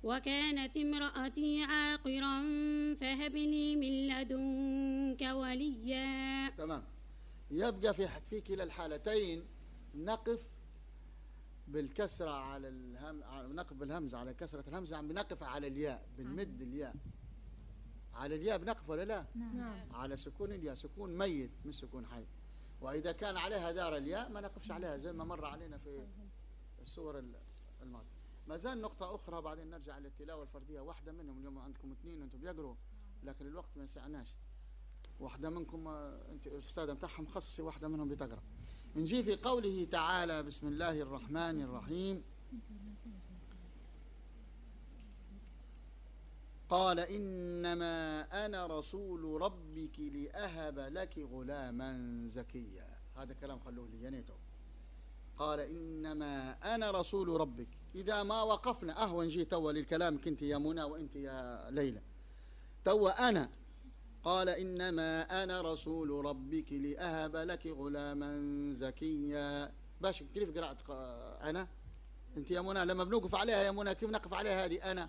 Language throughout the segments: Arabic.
وكانت امرأتي عاقرا فهب لي من لدنك وليا. تمام. يبقى في كلا الحالتين نقف بالكسرة على نقف بالهمزة على كسرة الهمزة، عم بنقف على الياء، بنمد الياء على الياء، بنقف ولا لا؟ نعم. على سكون الياء، سكون ميت مش سكون حي. وإذا كان عليها دار الياء ما نقفش عليها زي ما مر علينا في الصور الماضية. ما زال نقطة أخرى بعدين نرجع للتلاوة الفردية. واحدة منهم، اليوم عندكم اثنين وأنتم بيقروا لكن الوقت ما يسعناش. واحدة منكم أنت أستاذة متاعهم خصصي واحدة منهم بتقرأ. نجي في قوله تعالى: بسم الله الرحمن الرحيم. قال إنما أنا رسول ربك لأهب لك غلاما زكيا. هذا كلام خلوه لي ينيتو. قال إنما أنا رسول ربك. إذا ما وقفنا أهون جي توا للكلام كنت يا منى وإنت يا ليلى. توا أنا قال إنما أنا رسول ربك لأهب لك غلاما زكيا. باش كيف قرأت أنا؟ أنت يا منى لما بنوقف عليها يا منى كيف نقف عليها هذه أنا؟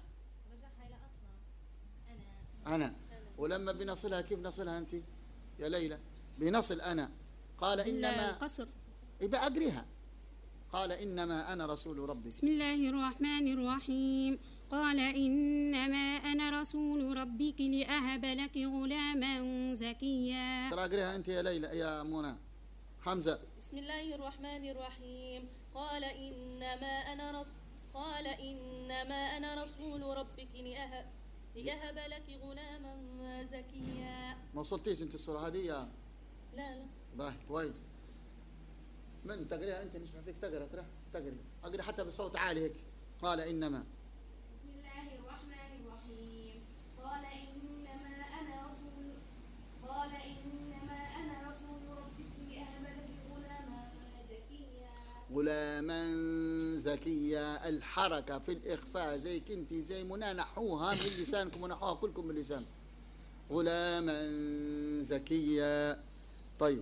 أنا. ولما بنصلها كيف نصلها أنت يا ليلى؟ بنصل أنا. قال إنما القصر. يبقى أقريها. قال إنما أنا رسول ربك. بسم الله الرحمن الرحيم. قال إنما أنا رسول ربك لأهب لك غلاما زكيا. ترى أقريها أنت يا ليلى يا منى. حمزة. بسم الله الرحمن الرحيم. قال إنما أنا رسول ربك لأهب لك غلاما زكيا. ما وصلتيش أنت الصورة هذه يا؟ لا. باهي كويس. من تقريها أنت نسمع فيك تقرأ أقرأ حتى بصوت عالي هيك. قال إنما. بسم الله الرحمن الرحيم. قال إنما أنا رسول ربك لأهب لك غلاما زكيا. غلاما زكيا. الحركة في الإخفاء زي كنتي زي منى نحوها من لسانكم ونحوها كلكم من لسان. غلاما زكيا. طيب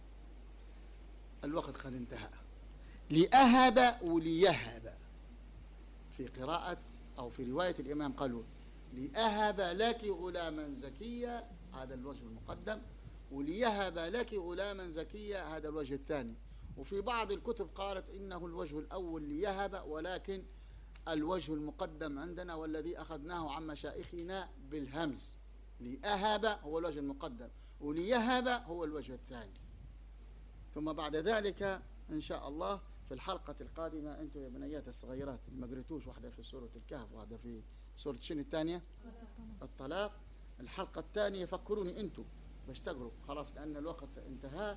الوقت قد انتهى. لأهب وليهب في قراءة أو في رواية الإمام قالوا لأهب لك غلاما زكيا، هذا الوجه المقدم، وليهب لك غلاما زكيا هذا الوجه الثاني. وفي بعض الكتب قالت إنه الوجه الأول ليهب، ولكن الوجه المقدم عندنا والذي أخذناه عن مشايخنا بالهمز. لأهب هو الوجه المقدم وليهب هو الوجه الثاني. ثم بعد ذلك إن شاء الله في الحلقة القادمة أنتم يا بنيات الصغيرات اللي ما قريتوش، واحدة في سورة الكهف وواحدة في سورة شنو الثانية؟ الطلاق. الحلقة الثانية فكروني أنتم باش تقروا خلاص لأن الوقت انتهى.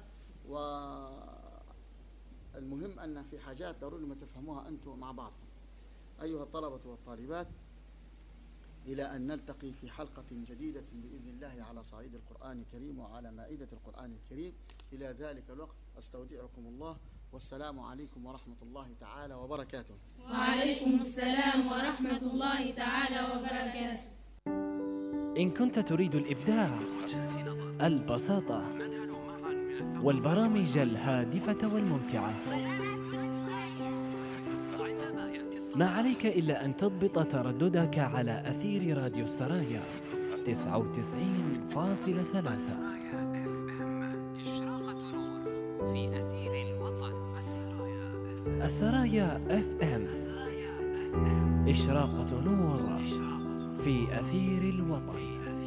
والمهم أن في حاجات ضروري ما تفهموها أنتم مع بعض. أيها الطلبة والطالبات، إلى أن نلتقي في حلقة جديدة بإذن الله على صعيد القرآن الكريم وعلى مائدة القرآن الكريم. إلى ذلك الوقت أستودعكم الله، والسلام عليكم ورحمة الله تعالى وبركاته. وعليكم السلام ورحمة الله تعالى وبركاته. إن كنت تريد الإبداع، البساطة، والبرامج الهادفة والممتعة، ما عليك إلا أن تضبط ترددك على أثير راديو السرايا 99.3. السرايا FM، إشراقة نور في أثير الوطن.